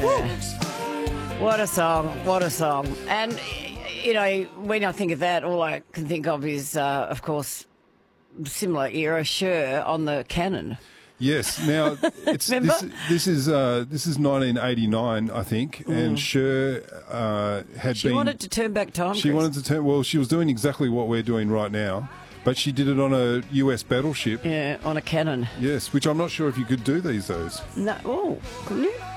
What a song. What a song. And, you know, when I think of that, all I can think of is, of course, similar era, Cher on the Canon. Yes. Now, this is 1989, I think, and Cher had She wanted to turn back time. She wanted to turn. Well, she was doing exactly what we're doing right now, but she did it on a US battleship. Yeah, on a Canon. Yes, which I'm not sure if you could do these days. No, couldn't you?